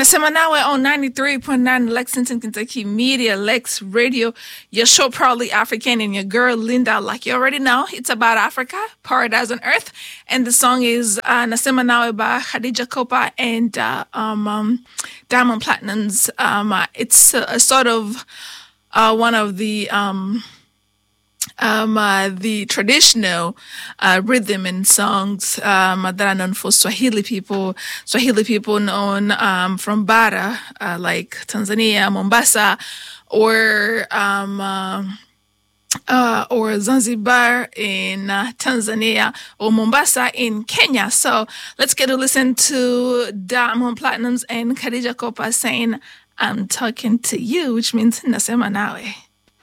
Nasema nawe on 93.9 Lexington, Kentucky Media, Lex Radio, your show Proudly African, and your girl Linda. Like you already know, it's about Africa, paradise on earth, and the song is Nasema nawe by Khadija Kopa and Diamond Platnumz. It's a sort of one of the traditional rhythm and songs that are known for Swahili people. Swahili people known from Bara, like Tanzania, Mombasa, or Zanzibar in Tanzania, or Mombasa in Kenya. So let's get to listen to Diamond Platnumz and Khadija Kopa saying, "I'm talking to you," which means Nasema nawe.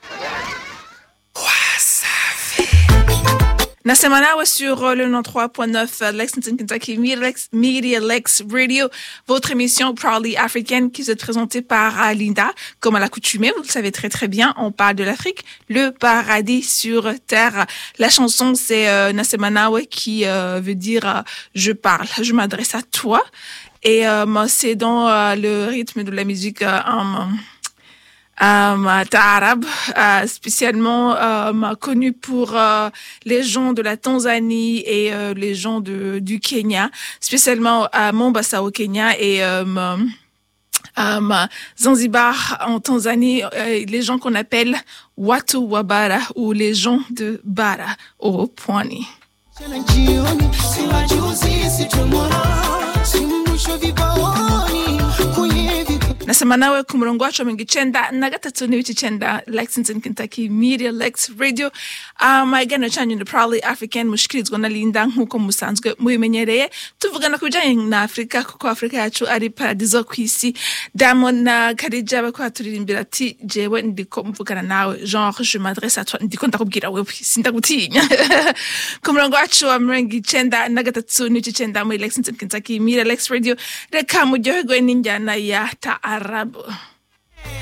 Nasema nawe sur le 93.9 Lexington, Kentucky Media Lex Radio, votre émission Proudly African qui vous est présentée par Linda. Comme à l'accoutumée, vous le savez très très bien, on parle de l'Afrique, le paradis sur terre. La chanson c'est Nasema nawe qui veut dire je parle, je m'adresse à toi. Et c'est dans le rythme de la musique Taarab, spécialement connu pour les gens de la Tanzanie et les gens du Kenya, spécialement à Mombasa au Kenya et Zanzibar en Tanzanie, les gens qu'on appelle Watu wa Bara ou les gens de Bara au Pwani. Nasema nawe ku murongo wacu wa 93.9 Lexington, Kentucky Media Lex Radio. Igana cyanyu ni Proudly African mushikirizwa na Linda nkuko musanzwe mubimenyereye. Tuvugana ku bijanye na Afrika kuko Afrika yacu ari paradiso kw'isi. Diamond na Khadija bakwa turirimbira ati jewe ndiko mvugana nawe, genre je m'adresse à toi, ndiko ndakubwira wewe sindagutinya. Ku murongo wacu wa 93.9 muri Lexington, Kentucky Media Lex Radio. Reka muryoherwe n'injyana ya Taarab.